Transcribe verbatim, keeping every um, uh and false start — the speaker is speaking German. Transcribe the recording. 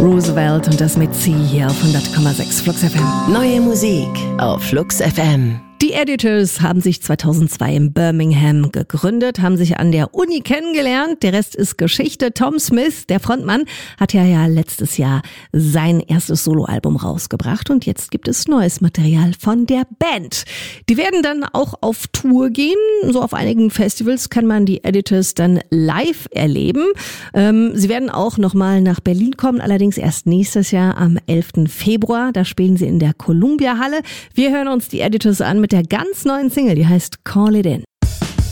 Roosevelt und das mit Sie hier auf hundert Komma sechs Flux F M. Neue Musik auf Flux F M. Die Editors haben sich zweitausendzwei in Birmingham gegründet, haben sich an der Uni kennengelernt. Der Rest ist Geschichte. Tom Smith, der Frontmann, hat ja, ja letztes Jahr sein erstes Soloalbum rausgebracht und jetzt gibt es neues Material von der Band. Die werden dann auch auf Tour gehen. So auf einigen Festivals kann man die Editors dann live erleben. Ähm, sie werden auch nochmal nach Berlin kommen, allerdings erst nächstes Jahr am elften Februar. Da spielen sie in der Columbia Halle. Wir hören uns die Editors an mit der ganz neuen Single, die heißt Call It In.